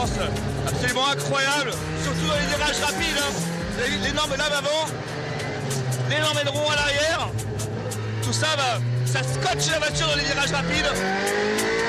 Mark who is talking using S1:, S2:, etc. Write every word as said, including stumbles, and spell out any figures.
S1: expérience absolument incroyable, surtout dans les virages rapides. Hein. L'énorme lame avant, l'énorme aileron à l'arrière. Tout ça, bah, ça scotche la voiture dans les virages rapides.